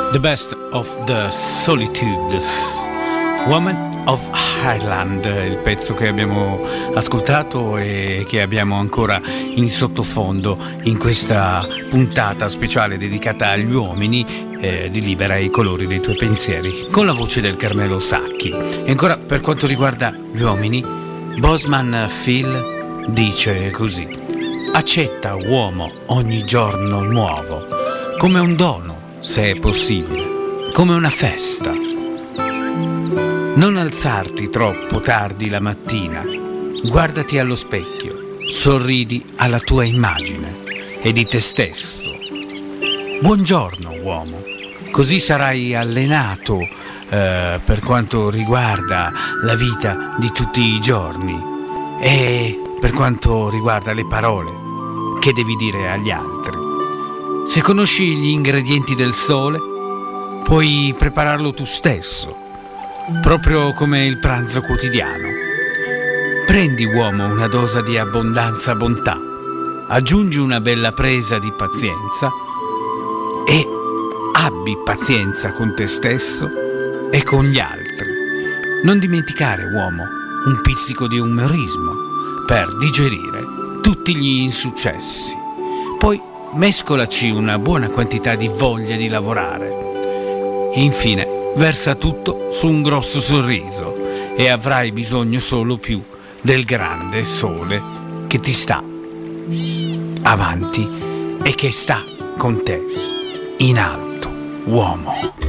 The Best of the Solitudes, Woman of Ireland, il pezzo che abbiamo ascoltato e che abbiamo ancora in sottofondo in questa puntata speciale dedicata agli uomini di Libera i colori dei tuoi pensieri, con la voce del Carmelo Sacchi. E ancora per quanto riguarda gli uomini, Bosman Phil dice così: accetta, uomo, ogni giorno nuovo, come un dono, se è possibile, come una festa. Non alzarti troppo tardi la mattina, guardati allo specchio, sorridi alla tua immagine e di te stesso. Buongiorno, uomo, così sarai allenato per quanto riguarda la vita di tutti i giorni e per quanto riguarda le parole che devi dire agli altri. Se conosci gli ingredienti del sole, puoi prepararlo tu stesso, proprio come il pranzo quotidiano. Prendi, uomo, una dose di abbondanza bontà, aggiungi una bella presa di pazienza e abbi pazienza con te stesso e con gli altri. Non dimenticare, uomo, un pizzico di umorismo per digerire tutti gli insuccessi. Poi mescolaci una buona quantità di voglia di lavorare. E infine versa tutto su un grosso sorriso e avrai bisogno solo più del grande sole che ti sta avanti e che sta con te in alto, uomo.